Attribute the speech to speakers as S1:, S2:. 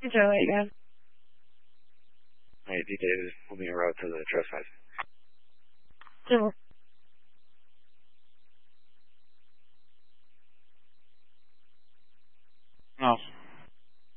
S1: Hey, Joe, how you doing?
S2: Hey, D. Davis, moving a route to the trespass.
S1: Sure.